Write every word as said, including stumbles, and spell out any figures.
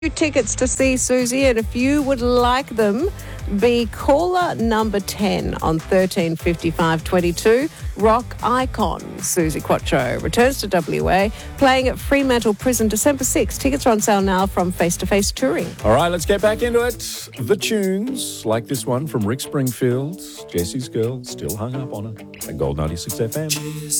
Tickets to see Susie, and if you would like them, be caller number ten on thirteen fifty-five twenty-two. Rock icon Susie Quatro returns to W A, playing at Fremantle Prison December sixth. Tickets are on sale now from Face to Face Touring. All right, let's get back into it. The tunes, like this one from Rick Springfield, Jesse's Girl, Still Hung Up on It, at Gold ninety-six F M.